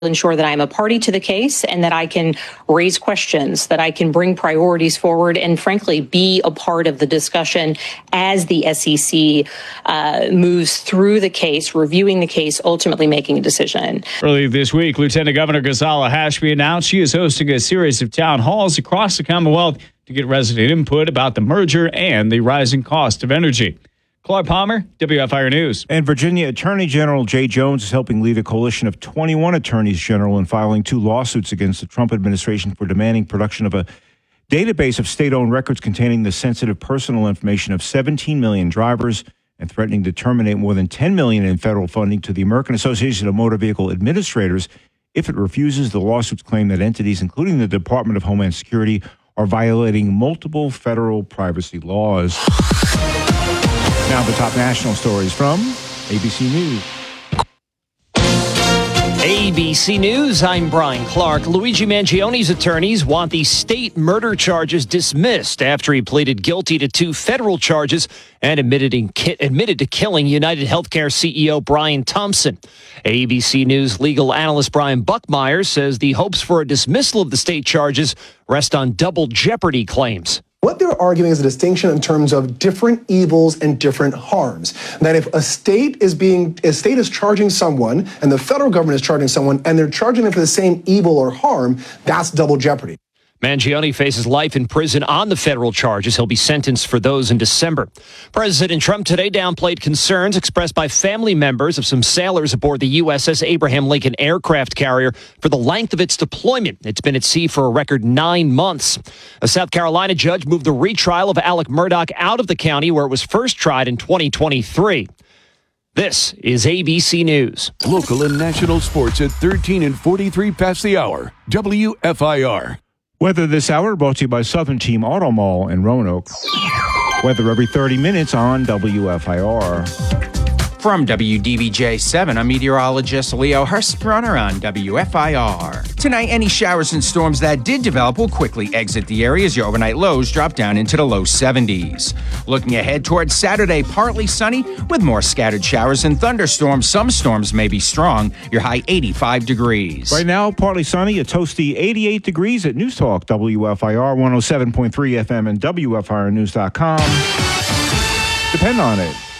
ensure that I'm a party to the case and that I can raise questions, that I can bring priorities forward, and frankly, be a part of the discussion as the SEC moves through the case, reviewing the case, ultimately making a decision. Early this week, Lieutenant Governor Ghazala Hashmi announced she is hosting a series of town halls across the Commonwealth to get resident input about the merger and the rising cost of energy. Clark Palmer, WFIR News. And Virginia Attorney General Jay Jones is helping lead a coalition of 21 attorneys general in filing 2 lawsuits against the Trump administration for demanding production of a database of state-owned records containing the sensitive personal information of 17 million drivers and threatening to terminate more than $10 million in federal funding to the American Association of Motor Vehicle Administrators if it refuses. The lawsuits claim that entities, including the Department of Homeland Security, are violating multiple federal privacy laws. Now the top national stories from ABC News. ABC News, I'm Brian Clark. Luigi Mangioni's attorneys want the state murder charges dismissed after he pleaded guilty to 2 federal charges and admitted to killing United Healthcare CEO Brian Thompson. ABC News legal analyst Brian Buckmeyer says the hopes for a dismissal of the state charges rest on double jeopardy claims. What they're arguing is a distinction in terms of different evils and different harms. That if a state is charging someone and the federal government is charging someone and they're charging them for the same evil or harm, that's double jeopardy. Mangioni faces life in prison on the federal charges. He'll be sentenced for those in December. President Trump today downplayed concerns expressed by family members of some sailors aboard the USS Abraham Lincoln aircraft carrier for the length of its deployment. It's been at sea for a record 9 months. A South Carolina judge moved the retrial of Alec Murdaugh out of the county where it was first tried in 2023. This is ABC News. Local and national sports at 13 and 43 past the hour. WFIR. Weather this hour brought to you by Southern Team Auto Mall in Roanoke. Weather every 30 minutes on WFIR. From WDVJ-7, I'm meteorologist Leo Hurstbrunner on WFIR. Tonight, any showers and storms that did develop will quickly exit the area as your overnight lows drop down into the low 70s. Looking ahead towards Saturday, partly sunny with more scattered showers and thunderstorms. Some storms may be strong. Your high 85 degrees. Right now, partly sunny, a toasty 88 degrees at News Talk, WFIR 107.3 FM and WFIRnews.com. Depend on it.